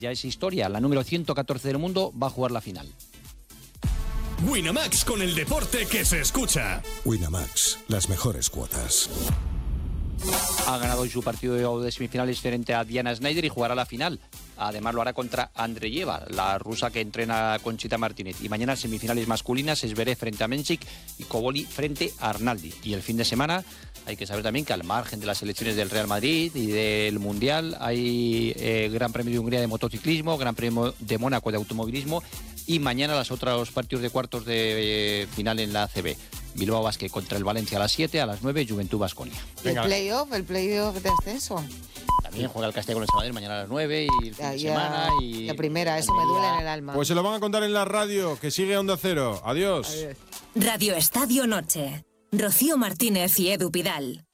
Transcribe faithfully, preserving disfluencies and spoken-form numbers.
Ya es historia, la número ciento catorce del mundo va a jugar la final. Winamax, con el deporte que se escucha. Winamax, las mejores cuotas. Ha ganado hoy su partido de semifinales frente a Diana Snyder y jugará la final. Además lo hará contra Andreyeva, la rusa que entrena a Conchita Martínez. Y mañana semifinales masculinas, Zverev frente a Mensik y Koboli frente a Arnaldi. Y el fin de semana hay que saber también que al margen de las elecciones del Real Madrid y del Mundial hay eh, Gran Premio de Hungría de motociclismo, Gran Premio de Mónaco de automovilismo y mañana los otros partidos de cuartos de eh, final en la A C B. Bilbao Basket contra el Valencia a las siete, a las nueve Juventud Baskonia. ¿El playoff? ¿El playoff de ascenso? También juega el Castilla con el Sabadell mañana a las nueve y el fin Ya, de ya, semana. Y la primera, eso me duele en el alma. Pues se lo van a contar en la radio, que sigue Onda Cero. Adiós. Adiós. Radio Estadio Noche. Rocío Martínez y Edu Pidal.